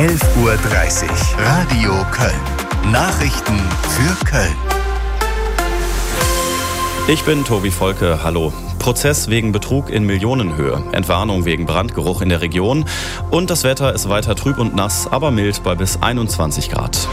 11:30 Uhr. Radio Köln. Nachrichten für Köln. Ich bin Tobi Volke, hallo. Prozess wegen Betrug in Millionenhöhe, Entwarnung wegen Brandgeruch in der Region und das Wetter ist weiter trüb und nass, aber mild bei bis 21 Grad.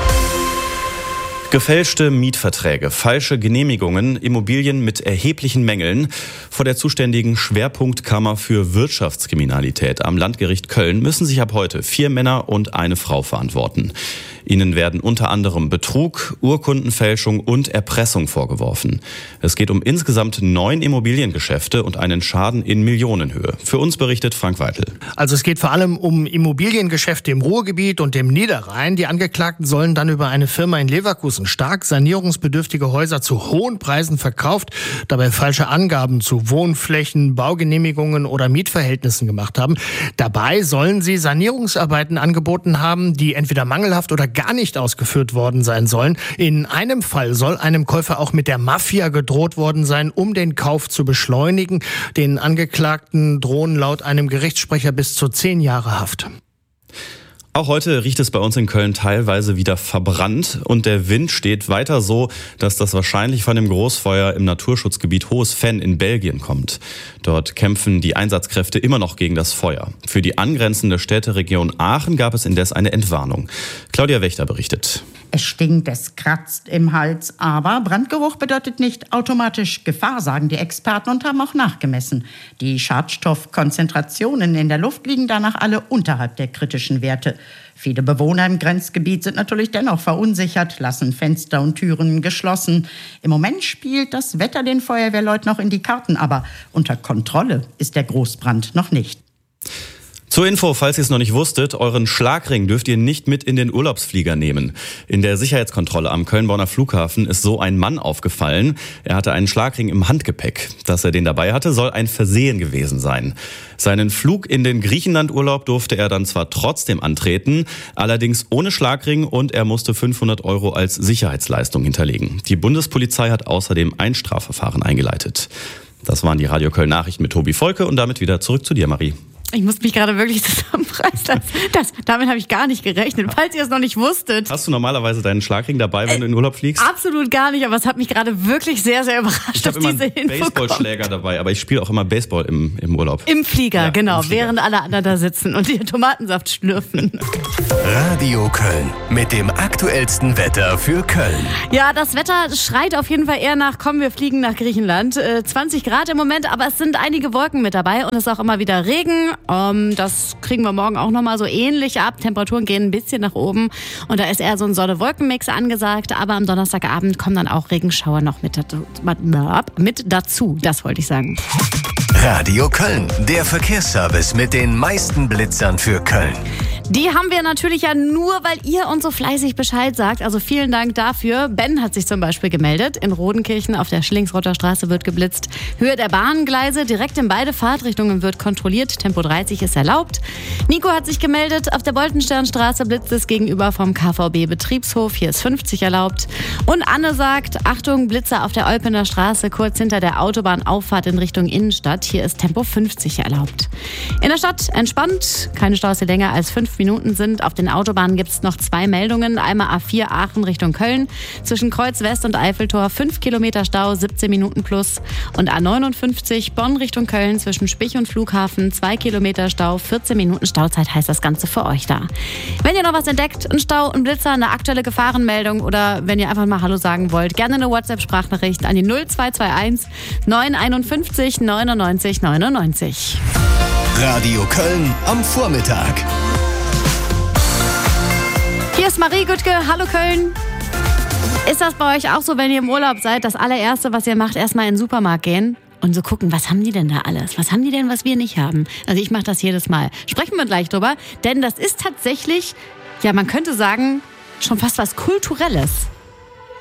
Gefälschte Mietverträge, falsche Genehmigungen, Immobilien mit erheblichen Mängeln. Vor der zuständigen Schwerpunktkammer für Wirtschaftskriminalität am Landgericht Köln müssen sich ab heute 4 Männer und eine Frau verantworten. Ihnen werden unter anderem Betrug, Urkundenfälschung und Erpressung vorgeworfen. Es geht um insgesamt 9 Immobiliengeschäfte und einen Schaden in Millionenhöhe. Für uns berichtet Frank Weitel. Also es geht vor allem um Immobiliengeschäfte im Ruhrgebiet und im Niederrhein. Die Angeklagten sollen dann über eine Firma in Leverkusen stark sanierungsbedürftige Häuser zu hohen Preisen verkauft, dabei falsche Angaben zu Wohnflächen, Baugenehmigungen oder Mietverhältnissen gemacht haben. Dabei sollen sie Sanierungsarbeiten angeboten haben, die entweder mangelhaft oder gar nicht ausgeführt worden sein sollen. In einem Fall soll einem Käufer auch mit der Mafia gedroht worden sein, um den Kauf zu beschleunigen. Den Angeklagten drohen laut einem Gerichtssprecher bis zu 10 Jahre Haft. Auch heute riecht es bei uns in Köln teilweise wieder verbrannt und der Wind steht weiter so, dass das wahrscheinlich von dem Großfeuer im Naturschutzgebiet Hohes Venn in Belgien kommt. Dort kämpfen die Einsatzkräfte immer noch gegen das Feuer. Für die angrenzende Städteregion Aachen gab es indes eine Entwarnung. Claudia Wächter berichtet. Es stinkt, es kratzt im Hals, aber Brandgeruch bedeutet nicht automatisch Gefahr, sagen die Experten und haben auch nachgemessen. Die Schadstoffkonzentrationen in der Luft liegen danach alle unterhalb der kritischen Werte. Viele Bewohner im Grenzgebiet sind natürlich dennoch verunsichert, lassen Fenster und Türen geschlossen. Im Moment spielt das Wetter den Feuerwehrleuten noch in die Karten, aber unter Kontrolle ist der Großbrand noch nicht. Zur Info, falls ihr es noch nicht wusstet, euren Schlagring dürft ihr nicht mit in den Urlaubsflieger nehmen. In der Sicherheitskontrolle am Köln-Bonner Flughafen ist so ein Mann aufgefallen. Er hatte einen Schlagring im Handgepäck. Dass er den dabei hatte, soll ein Versehen gewesen sein. Seinen Flug in den Griechenland-Urlaub durfte er dann zwar trotzdem antreten, allerdings ohne Schlagring und er musste 500 € als Sicherheitsleistung hinterlegen. Die Bundespolizei hat außerdem ein Strafverfahren eingeleitet. Das waren die Radio Köln Nachrichten mit Tobi Volke und damit wieder zurück zu dir, Marie. Ich muss mich gerade wirklich zusammenreißen. Damit habe ich gar nicht gerechnet, falls ihr es noch nicht wusstet. Hast du normalerweise deinen Schlagring dabei, wenn du in den Urlaub fliegst? Absolut gar nicht, aber es hat mich gerade wirklich sehr, sehr überrascht, ich habe immer einen Baseballschläger dabei, aber ich spiele auch immer Baseball im Urlaub. Im Flieger, ja, genau, im Flieger. Während alle anderen da sitzen und ihr Tomatensaft schlürfen. Radio Köln mit dem aktuellsten Wetter für Köln. Ja, das Wetter schreit auf jeden Fall eher nach, komm, wir fliegen nach Griechenland. 20 Grad im Moment, aber es sind einige Wolken mit dabei und es ist auch immer wieder Regen. Das kriegen wir morgen auch nochmal so ähnlich ab. Temperaturen gehen ein bisschen nach oben und da ist eher so ein Sonne-Wolken-Mix angesagt. Aber am Donnerstagabend kommen dann auch Regenschauer noch mit dazu. Das wollte ich sagen. Radio Köln, der Verkehrsservice mit den meisten Blitzern für Köln. Die haben wir natürlich ja nur, weil ihr uns so fleißig Bescheid sagt. Also vielen Dank dafür. Ben hat sich zum Beispiel gemeldet. In Rodenkirchen auf der Schillingsrotter Straße wird geblitzt. Höhe der Bahngleise direkt in beide Fahrtrichtungen wird kontrolliert. Tempo 30 ist erlaubt. Nico hat sich gemeldet. Auf der Boltensternstraße blitzt es gegenüber vom KVB-Betriebshof. Hier ist 50 erlaubt. Und Anne sagt, Achtung, Blitzer auf der Olpener Straße, kurz hinter der Autobahnauffahrt in Richtung Innenstadt. Hier ist Tempo 50 erlaubt. In der Stadt entspannt. Keine Staus, die länger als 5 Minuten sind. Auf den Autobahnen gibt es noch 2 Meldungen. Einmal A4 Aachen Richtung Köln. Zwischen Kreuz West und Eiffeltor 5 Kilometer Stau, 17 Minuten plus. Und A59 Bonn Richtung Köln zwischen Spich und Flughafen 2 Kilometer Stau, 14 Minuten Stauzeit heißt das Ganze für euch da. Wenn ihr noch was entdeckt, ein Stau, ein Blitzer, eine aktuelle Gefahrenmeldung oder wenn ihr einfach mal Hallo sagen wollt, gerne eine WhatsApp-Sprachnachricht an die 0221 951 99 99. Radio Köln am Vormittag. Hier ist Marie Güttke. Hallo Köln. Ist das bei euch auch so, wenn ihr im Urlaub seid, das allererste, was ihr macht, erstmal in den Supermarkt gehen und so gucken, was haben die denn da alles? Was haben die denn, was wir nicht haben? Also ich mache das jedes Mal. Sprechen wir gleich drüber, denn das ist tatsächlich, ja man könnte sagen, schon fast was Kulturelles.